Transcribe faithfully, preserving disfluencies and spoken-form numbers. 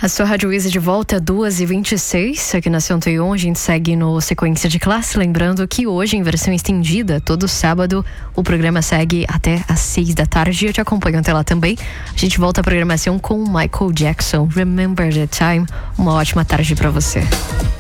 A sua Rádio Isa de volta, duas e vinte e seis, aqui na cento e um. A gente segue no Sequência de Classe. Lembrando que hoje, em versão estendida, todo sábado, o programa segue até às seis da tarde. Eu te acompanho até lá também. A gente volta à programação com o Michael Jackson. Remember the Time. Uma ótima tarde pra você.